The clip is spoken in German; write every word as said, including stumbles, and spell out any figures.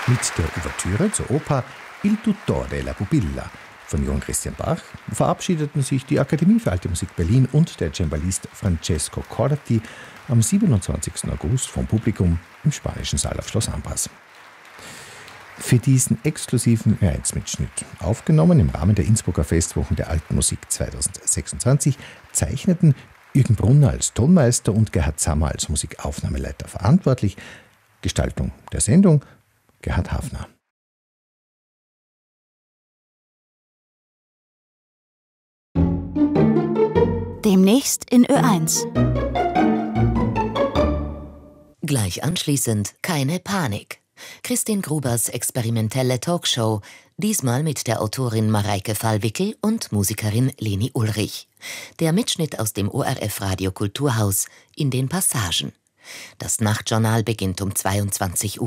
Mit der Ouvertüre zur Oper Il Tuttore e la Pupilla von Johann Christian Bach verabschiedeten sich die Akademie für Alte Musik Berlin und der Cembalist Francesco Corti am siebenundzwanzigsten August vom Publikum im Spanischen Saal auf Schloss Ambras. Für diesen exklusiven Ö eins Mitschnitt, aufgenommen im Rahmen der Innsbrucker Festwochen der Alten Musik zweitausendsechsundzwanzig, zeichneten Jürgen Brunner als Tonmeister und Gerhard Zammer als Musikaufnahmeleiter verantwortlich. Gestaltung der Sendung Gerhard Hafner. Demnächst in Ö eins. Gleich anschließend keine Panik. Christine Grubers experimentelle Talkshow, diesmal mit der Autorin Mareike Fallwickel und Musikerin Leni Ulrich. Der Mitschnitt aus dem O R F Radio Kulturhaus in den Passagen. Das Nachtjournal beginnt um zweiundzwanzig Uhr.